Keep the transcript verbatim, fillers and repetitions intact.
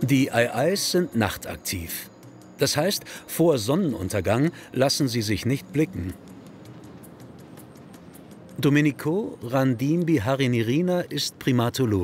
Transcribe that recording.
Die Aye-Ayes sind nachtaktiv. Das heißt, vor Sonnenuntergang lassen sie sich nicht blicken. Domenico Randin Biharinirina ist Primatologe.